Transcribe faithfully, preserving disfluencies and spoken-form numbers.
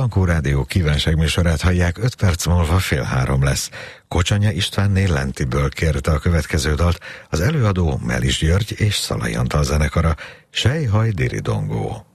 Ankó Rádió kívánságműsorát hallják, öt perc múlva fél három lesz. Kocsanya Istvánné Lentiből kérte a következő dalt, az előadó Melis György és Szalai Antal zenekara, Sejhaj Diridongó.